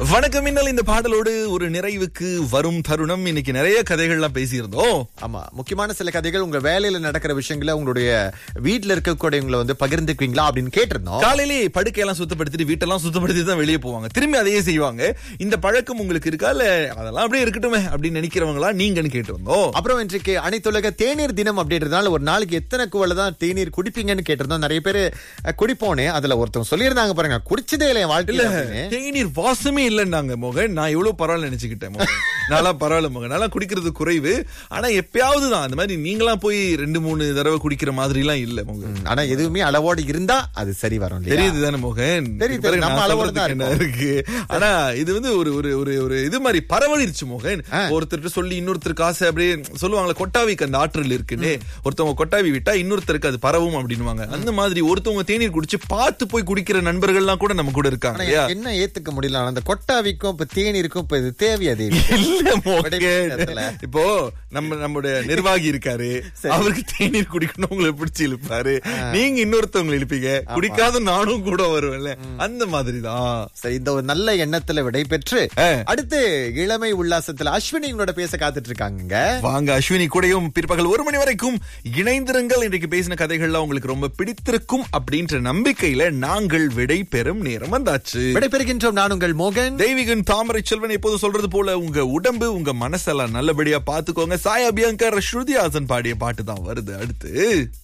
வணக்கம். இன்னல் இந்த பாடலோடு ஒரு நிறைவுக்கு வரும் தருணம். இன்னைக்கு நிறைய கதைகள்லாம் பேசியிருந்தோம். ஆமா, முக்கியமான சில கதைகள் உங்க வேலையில நடக்கிற விஷயங்களை உங்களுடைய வீட்டுல இருக்கக்கூடியவங்களை பகிர்ந்துக்குவீங்களா அப்படின்னு கேட்டிருந்தோம். காலையிலேயே படுக்கையெல்லாம் சுத்தப்படுத்திட்டு வீட்டெல்லாம் சுத்தப்படுத்தி தான் வெளியே போவாங்க. திரும்பி அதையே செய்வாங்க. இந்த பழக்கம் உங்களுக்கு இருக்கா, இல்ல அதெல்லாம் அப்படியே இருக்கட்டுமே அப்படின்னு நினைக்கிறவங்களா நீங்கன்னு கேட்டிருந்தோம். அப்புறம் இன்றைக்கு அனைத்துலக தேநீர் தினம் அப்படின்றதுனால ஒரு நாளைக்கு எத்தனை குவளை தான் தேநீர் குடிப்பீங்கன்னு கேட்டிருந்தோம். நிறைய பேர் குடிப்போனே. அதுல ஒருத்தவங்க சொல்லியிருந்தாங்க பாருங்க, குடிச்சதே இல்லை என் வாழ்க்கையில. தேநீர் வாசமே இல்லைன்னாங்க மோகன். நான் எவ்வளவு பரவாயில்ல நினைச்சுக்கிட்டேன் மோகன். நல்லா பரவாயில்ல மோகன், நல்லா குடிக்கிறது குறைவு. ஆனா எப்பயாவது தான் அந்த மாதிரி நீங்களா போய் 2-3 தடவை குடிக்கிற மாதிரி எல்லாம் இல்ல மோகன். ஆனா எதுவுமே அளவோடு இருந்தா அது சரி வரும். தெரியுது தானே மோகன்? நம்ம அளவோடு தான் என்ன இருக்கு. ஆனா இது ஒரு ஒரு ஒரு இது மாதிரி பரவலிருச்சு மோகன். ஒருத்தருக்கு சொல்லி இன்னொருத்தருக்கு ஆசை அப்படியே சொல்லுவாங்களே, கொட்டாவிக்கு அந்த ஆற்றல் இருக்குன்னு. ஒருத்தவங்க கொட்டாவி விட்டா இன்னொருத்தருக்கு அது பரவும் அப்படின்னுவாங்க. அந்த மாதிரி ஒருத்தவங்க தேநீர் குடிச்சு பார்த்து போய் குடிக்கிற நண்பர்கள்லாம் கூட நம்ம கூட இருக்காங்க. என்ன ஏத்துக்க முடியல, அந்த கொட்டாவிக்கும் இப்ப தேநீருக்கும் இப்ப இது தேவையா? இப்போ நம்முடைய நிர்வாகி இருக்காரு, அவருக்கு தேநீர் குடிக்கணும் உங்களை பிடிச்சி இழுப்பாரு. நீங்க இன்னொருத்தவங்களை இழுப்பீங்க, குடிக்காத நானும் கூட வருவேன்ல. அந்த மாதிரிதான். சரி, இந்த ஒரு நல்ல எண்ணத்துல விடை பெற்று அடுத்து இளமை உல்லாசத்துல அஸ்வினி உங்களோட பேச காத்துட்டு இருக்காங்க. வாங்க, அஸ்வினி கூடயும் பிற்பகல் 1 மணி வரைக்கும் இணைந்திருங்கள். இன்றைக்கு பேசின கதைகள்லாம் உங்களுக்கு ரொம்ப பிடித்திருக்கும் அப்படின்ற நம்பிக்கையில நாங்கள் விடை பெறும் நேரம் வந்தாச்சு. விடை பெறுகின்றோம். நான் உங்கள் மோகன். தெய்வீகன் தாமரை செல்வன் எப்போது சொல்றது போல உங்க உடம்பு உங்க மனசெல்லாம் நல்லபடியா பாத்துக்கோங்க. சாய் அபியங்கர், ஸ்ருதி ஹாசன் பாடிய பாட்டு தான் வருது அடுத்து.